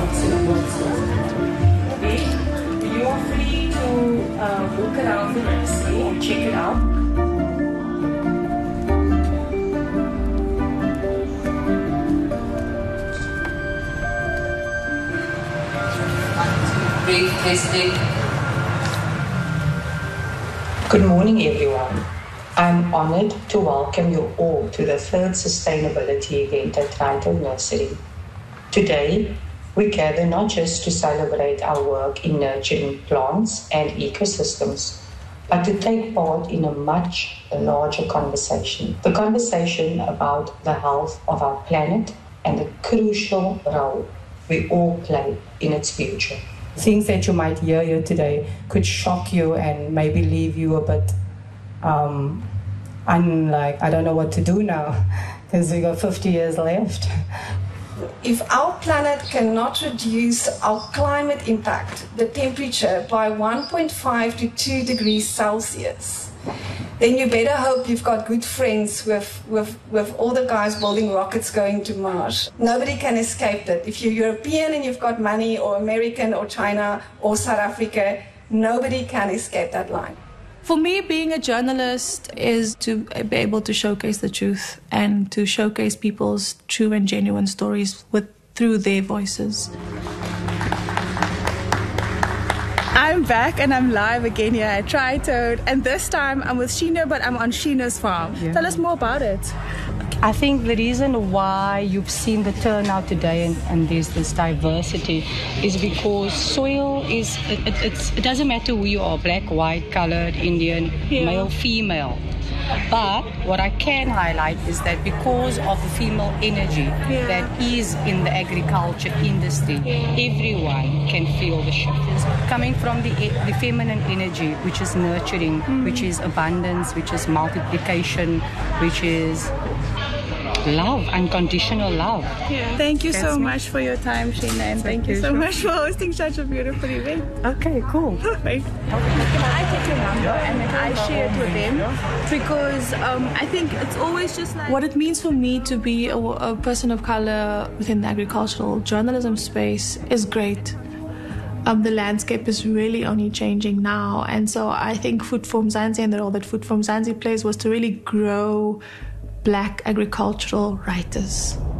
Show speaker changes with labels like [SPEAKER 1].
[SPEAKER 1] works and it works well. Okay? You are free to walk around the nursery and check it out.
[SPEAKER 2] Breathe, testing.
[SPEAKER 3] Good morning, everyone. I'm honored to welcome you all to the third sustainability event at Reinhold Nursery. Today, we gather not just to celebrate our work in nurturing plants and ecosystems, but to take part in a much larger conversation. The conversation about the health of our planet and the crucial role we all play in its future. Things that you might hear here today could shock you and maybe leave you a bit I don't know what to do now because we got 50 years left.
[SPEAKER 4] If our planet cannot reduce our climate impact, the temperature, by 1.5 to 2 degrees Celsius, then you better hope you've got good friends with all the guys building rockets going to Mars. Nobody can escape that. If you're European and you've got money, or American or China or South Africa, nobody can escape that line.
[SPEAKER 5] For me, being a journalist is to be able to showcase the truth and to showcase people's true and genuine stories through their voices. I'm back and I'm live again here at Tri-Toad, and this time I'm with Sheena, but I'm on Sheena's farm. Yeah. Tell us more about it.
[SPEAKER 3] I think the reason why you've seen the turnout today and there's this diversity is because soil is, it doesn't matter who you are, black, white, colored, Indian, male, female. But what I can highlight is that because of the female energy that is in the agriculture industry, everyone can feel the shift. Coming from the feminine energy, which is nurturing, which is abundance, which is multiplication, which is love, unconditional love.
[SPEAKER 5] Yeah. Thank you so much for your time, Sheena, and thank you so much for hosting such a beautiful event.
[SPEAKER 3] Okay, cool.
[SPEAKER 5] Perfect. Can I take your number and then I share it with them? Because I think it's always just like what it means for me to be a person of color within the agricultural journalism space is great. The landscape is really only changing now, and so I think Food for Mzansi and the role that Food for Mzansi plays was to really grow Black agricultural writers.